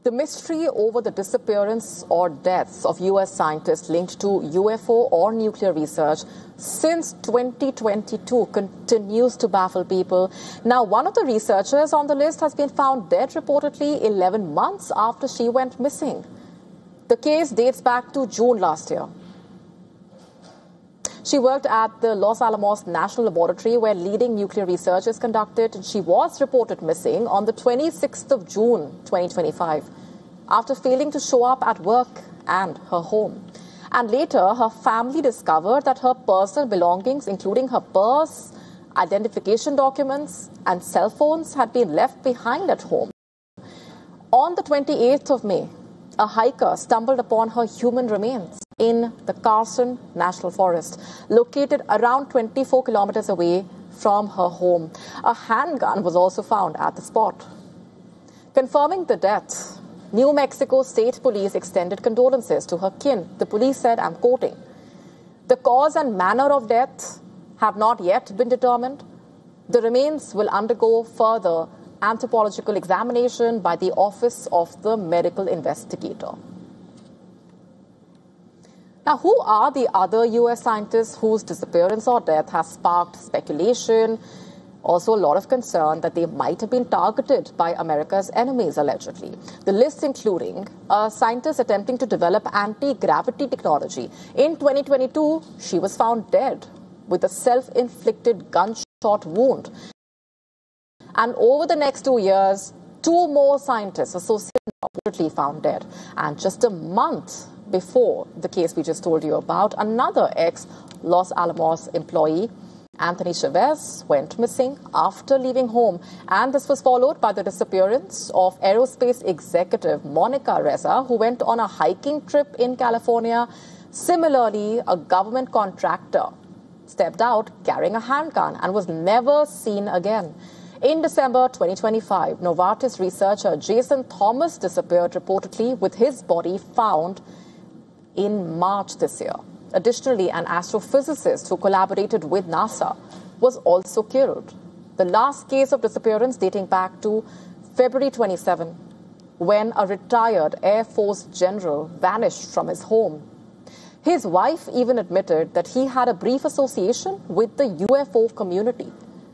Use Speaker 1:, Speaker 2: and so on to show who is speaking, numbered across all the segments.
Speaker 1: The mystery over the disappearance or deaths of U.S. scientists linked to UFO or nuclear research since 2022 continues to baffle people. Now, one of the researchers on the list has been found dead reportedly 11 months after she went missing. The case dates back to June last year. She worked at the Los Alamos National Laboratory where leading nuclear research is conducted, and she was reported missing on the 26th of June 2025 after failing to show up at work and her home. And later, her family discovered that her personal belongings, including her purse, identification documents, and cell phones, had been left behind at home. On the 28th of May, a hiker stumbled upon her human remains in the Carson National Forest, located around 24 kilometers away from her home. A handgun was also found at the spot. Confirming the death, New Mexico State Police extended condolences to her kin. The police said, I'm quoting, "The cause and manner of death have not yet been determined. The remains will undergo further anthropological examination by the Office of the Medical Investigator." Now, who are the other U.S. scientists whose disappearance or death has sparked speculation, also a lot of concern that they might have been targeted by America's enemies, allegedly? The list including a scientist attempting to develop anti-gravity technology. In 2022, she was found dead with a self-inflicted gunshot wound. And over the next 2 years, 2 more scientists associated reportedly found dead. And just a month before the case we just told you about, another ex-Los Alamos employee, Anthony Chavez, went missing after leaving home. And this was followed by the disappearance of aerospace executive Monica Reza, who went on a hiking trip in California. Similarly, a government contractor stepped out carrying a handgun and was never seen again. In December 2025, Novartis researcher Jason Thomas disappeared reportedly, with his body found in March this year. Additionally, an astrophysicist who collaborated with NASA was also killed. The last case of disappearance dating back to February 27, when a retired Air Force general vanished from his home. His wife even admitted that he had a brief association with the UFO community.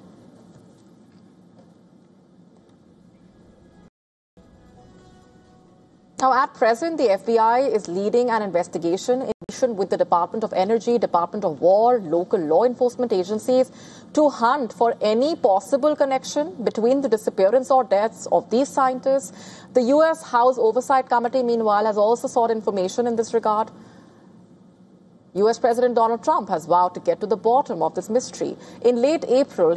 Speaker 1: Now, at present, the FBI is leading an investigation with the Department of Energy, Department of War, local law enforcement agencies to hunt for any possible connection between the disappearance or deaths of these scientists. The U.S. House Oversight Committee, meanwhile, has also sought information in this regard. U.S. President Donald Trump has vowed to get to the bottom of this mystery. In late April,